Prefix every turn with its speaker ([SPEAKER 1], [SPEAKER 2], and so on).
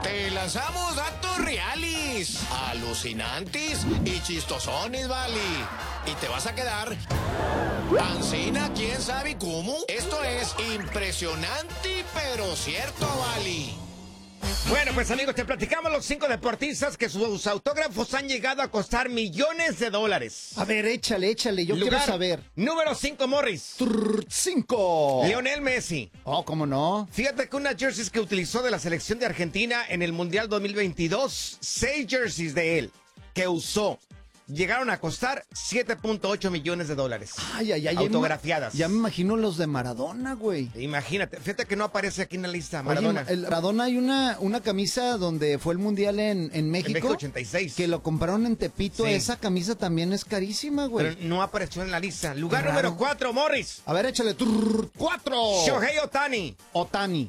[SPEAKER 1] Te lanzamos datos reales, alucinantes y chistosones, vale. Y te vas a quedar ancina, quién sabe cómo. Esto es impresionante, pero cierto, vale.
[SPEAKER 2] Bueno, pues amigos, te platicamos los 5 deportistas que sus autógrafos han llegado a costar millones de dólares.
[SPEAKER 3] A ver, échale, yo quiero saber.
[SPEAKER 2] Número 5, Morris.
[SPEAKER 3] 5.
[SPEAKER 2] Lionel Messi.
[SPEAKER 3] Oh, ¿cómo no?
[SPEAKER 2] Fíjate que unas jerseys que utilizó de la selección de Argentina en el Mundial 2022, 6 jerseys de él que usó, llegaron a costar 7.8 millones de dólares.
[SPEAKER 3] Ay.
[SPEAKER 2] Autografiadas.
[SPEAKER 3] Ya me imagino los de Maradona, güey.
[SPEAKER 2] Imagínate, fíjate que no aparece aquí en la lista, Maradona.
[SPEAKER 3] Oye, Maradona hay una camisa donde fue el Mundial en México.
[SPEAKER 2] En México 86.
[SPEAKER 3] Que lo compraron en Tepito.
[SPEAKER 2] Sí.
[SPEAKER 3] Esa camisa también es carísima, güey.
[SPEAKER 2] Pero no apareció en la lista. Lugar
[SPEAKER 3] Qué raro.
[SPEAKER 2] número 4, Morris.
[SPEAKER 3] A ver, échale. 4.
[SPEAKER 2] Shohei Ohtani.
[SPEAKER 3] Otani.